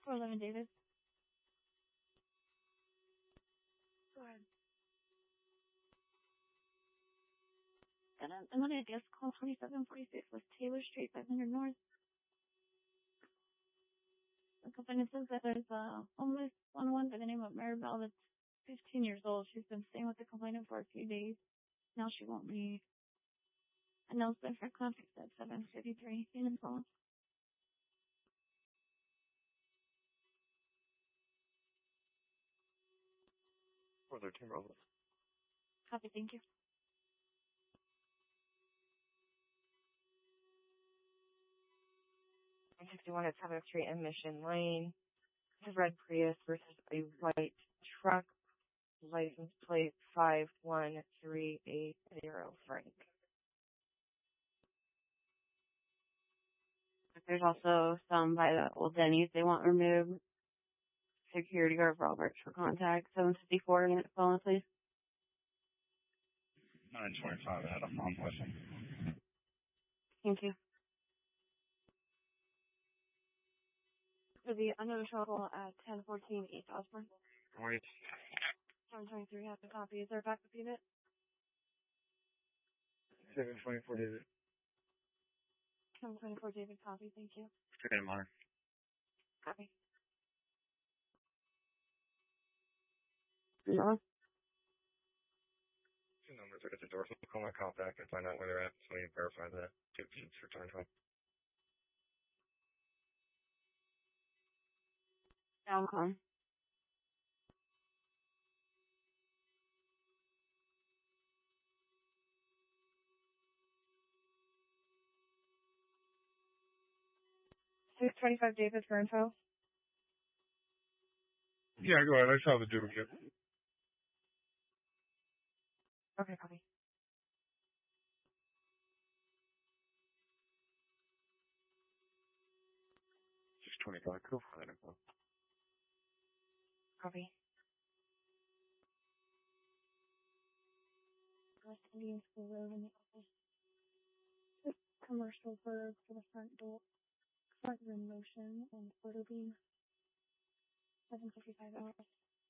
411 Davis. Go ahead. I'm gonna guess call 2746 West Taylor Street, 500 North. The company says that there's a homeless one by the name of Maribel that's 15 years old. She's been staying with the complainant for a few days. Now she won't leave. Announcement for contact at 753 in phone. For their team rolls. Copy, thank you. 161 at 7th Street and Mission Lane. The red Prius versus a white truck. License plate 51380 Frank. There's also some by the old Denny's they want removed. Security guard Roberts for contact. 754 unit phone, please. 925 had a phone question. Thank you. For the unknown shuttle at 1014 East Osborne. Wait. 723 has a copy. Is there a backup unit? 724 David. 724 David, copy. Thank you. Straight in mine. Copy. No. Two numbers are at the door, so I'll call my cop back and find out where they're at so we can verify that. Two sheets for time home. Downcom. $625 David for info. Yeah, go ahead. I saw the duplicate. Okay, copy. 625, cool for that info. Copy. West Indian School Road in the office. Commercial bird for the front door. Front room motion and photo beam. 755 hours.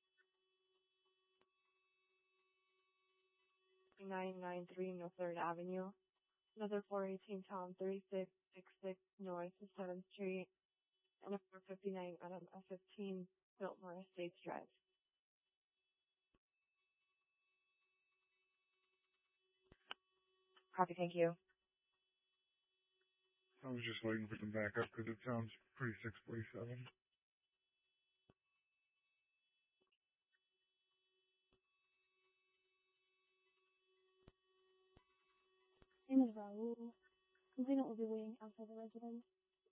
993 North 3rd Avenue. Another 418 Tom 3666 North 7th Street. And a 459 Adam F15 Biltmore Estates Drive. Copy, thank you. I was just waiting for some backup because it sounds pretty 647. Name is Raul. Complainant will be waiting outside the residence.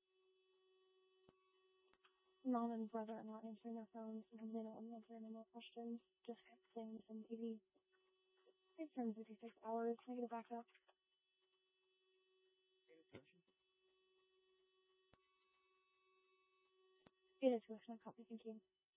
Mom and brother are not answering their phones. The complainant will be answering no more questions. Just kept saying some TV. It's 56 hours. Can I get a backup? It is Commissioner. Copy. Thank you.